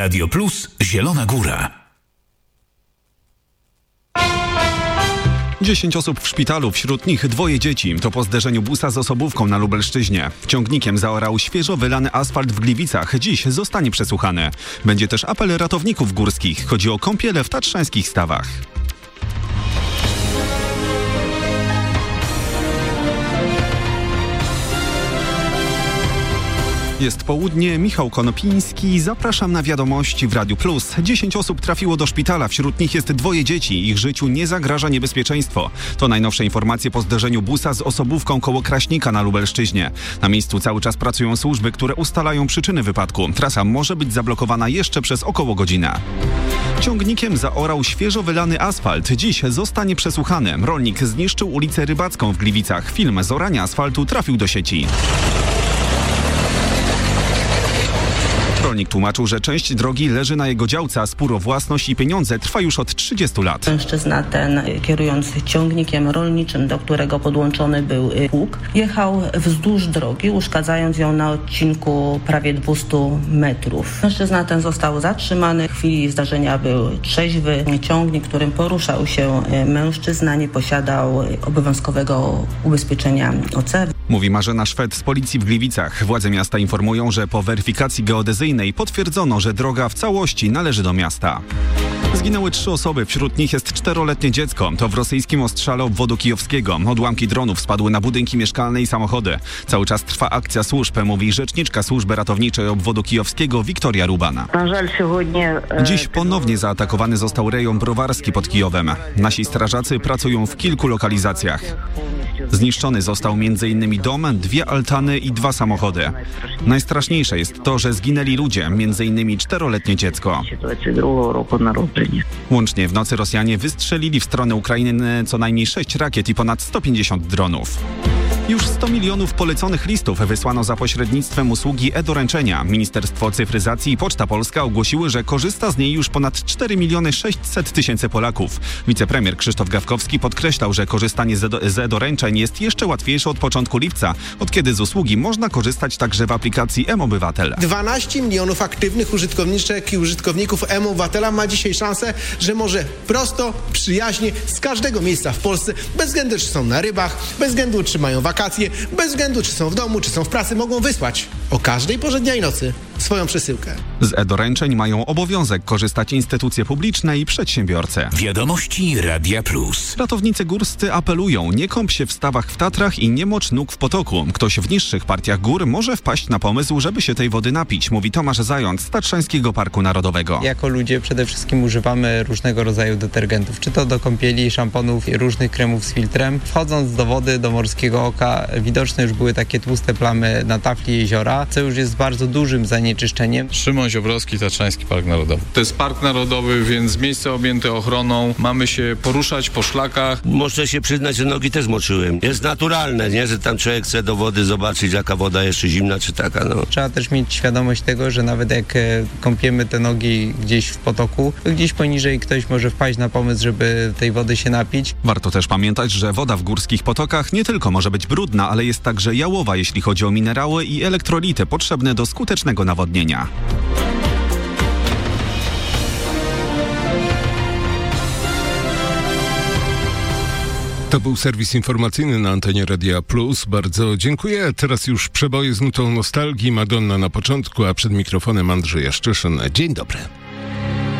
Radio Plus Zielona Góra. 10 osób w szpitalu, wśród nich 2 dzieci. To po zderzeniu busa z osobówką na Lubelszczyźnie. Ciągnikiem zaorał świeżo wylany asfalt w Gliwicach. Dziś zostanie przesłuchany. Będzie też apel ratowników górskich. Chodzi o kąpiele w tatrzańskich stawach. Jest południe, Michał Konopiński. Zapraszam na wiadomości w Radiu Plus. 10 osób trafiło do szpitala, wśród nich jest 2 dzieci. Ich życiu nie zagraża niebezpieczeństwo. To najnowsze informacje po zderzeniu busa z osobówką koło Kraśnika na Lubelszczyźnie. Na miejscu cały czas pracują służby, które ustalają przyczyny wypadku. Trasa może być zablokowana jeszcze przez około godzinę. Ciągnikiem zaorał świeżo wylany asfalt. Dziś zostanie przesłuchany. Rolnik zniszczył ulicę Rybacką w Gliwicach. Film z orania asfaltu trafił do sieci. Rolnik tłumaczył, że część drogi leży na jego działce, a spór o własność i pieniądze trwa już od 30 lat. Mężczyzna ten, kierując ciągnikiem rolniczym, do którego podłączony był pług, jechał wzdłuż drogi, uszkadzając ją na odcinku prawie 200 metrów. Mężczyzna ten został zatrzymany. W chwili zdarzenia był trzeźwy. Ciągnik, którym poruszał się mężczyzna, nie posiadał obowiązkowego ubezpieczenia OC. Mówi Marzena Szwed z policji w Gliwicach. Władze miasta informują, że po weryfikacji geodezyjnej potwierdzono, że droga w całości należy do miasta. Zginęły 3 osoby, wśród nich jest 4-letnie dziecko. To w rosyjskim ostrzale obwodu kijowskiego. Odłamki dronów spadły na budynki mieszkalne i samochody. Cały czas trwa akcja służb, mówi rzeczniczka służby ratowniczej obwodu kijowskiego Wiktoria Rubana. Dziś ponownie zaatakowany został rejon browarski pod Kijowem. Nasi strażacy pracują w kilku lokalizacjach. Zniszczony został m.in. dom, 2 altany i 2 samochody. Najstraszniejsze jest to, że zginęli ludzie, m.in. 4-letnie dziecko. Łącznie w nocy Rosjanie wystrzelili w stronę Ukrainy co najmniej 6 rakiet i ponad 150 dronów. Już 100 milionów poleconych listów wysłano za pośrednictwem usługi e-doręczenia. Ministerstwo Cyfryzacji i Poczta Polska ogłosiły, że korzysta z niej już ponad 4 600 000 Polaków. Wicepremier Krzysztof Gawkowski podkreślał, że korzystanie z e-doręczeń jest jeszcze łatwiejsze od początku lipca, od kiedy z usługi można korzystać także w aplikacji mObywatel. 12 milionów aktywnych użytkowniczek i użytkowników mObywatela ma dzisiaj szansę, że może prosto, przyjaźnie, z każdego miejsca w Polsce, bez względu czy są na rybach, bez względu czy mają wakacje, bez względu czy są w domu, czy są w pracy, mogą wysłać o każdej porze dnia i nocy swoją przesyłkę. Z e-doręczeń mają obowiązek korzystać instytucje publiczne i przedsiębiorcy. Wiadomości Radia Plus. Ratownicy górscy apelują: nie kąp się w stawach w Tatrach i nie mocz nóg w potoku. Ktoś w niższych partiach gór może wpaść na pomysł, żeby się tej wody napić, mówi Tomasz Zając z Tatrzańskiego Parku Narodowego. Jako ludzie przede wszystkim używamy różnego rodzaju detergentów, czy to do kąpieli, szamponów i różnych kremów z filtrem. Wchodząc do wody, do morskiego oka, widoczne już były takie tłuste plamy na tafli jeziora, co już jest bardzo dużym zanieczyszczeniem. Szymon Ziobrowski, Tatrzański Park Narodowy. To jest park narodowy, więc miejsce objęte ochroną. Mamy się poruszać po szlakach. Muszę się przyznać, że nogi też moczyłem. Jest naturalne, nie? Że tam człowiek chce do wody zobaczyć, jaka woda jeszcze zimna, czy taka, no. Trzeba też mieć świadomość tego, że nawet jak kąpiemy te nogi gdzieś w potoku, to gdzieś poniżej ktoś może wpaść na pomysł, żeby tej wody się napić. Warto też pamiętać, że woda w górskich potokach nie tylko może być brudna, ale jest także jałowa, jeśli chodzi o minerały i elektrolity potrzebne do skutecznego nawodnienia. To był serwis informacyjny na antenie Radia Plus. Bardzo dziękuję. Teraz już przeboje z nutą nostalgii. Madonna na początku, a przed mikrofonem Andrzej Jaszczyszyn. Dzień dobry.